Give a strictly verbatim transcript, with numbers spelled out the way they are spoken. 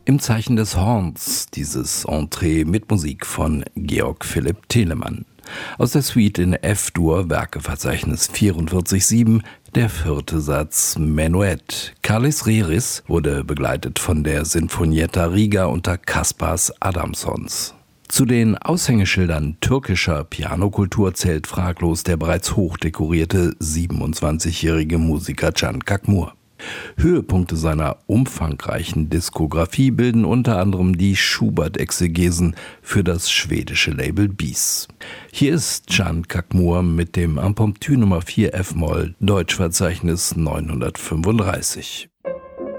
Im Zeichen des Horns, dieses Entree mit Musik von Georg Philipp Telemann. Aus der Suite in F-Dur, Werkeverzeichnis vierundvierzig sieben, der vierte Satz Menuett. Kallis Reris wurde begleitet von der Sinfonietta Riga unter Kaspars Adamsons. Zu den Aushängeschildern türkischer Pianokultur zählt fraglos der bereits hochdekorierte siebenundzwanzigjährige Musiker Can Kakmur. Höhepunkte seiner umfangreichen Diskografie bilden unter anderem die Schubert-Exegesen für das schwedische Label Bis. Hier ist Can Kakmur mit dem Impromptu Nummer vier F-Moll, Deutschverzeichnis neunhundertfünfunddreißig.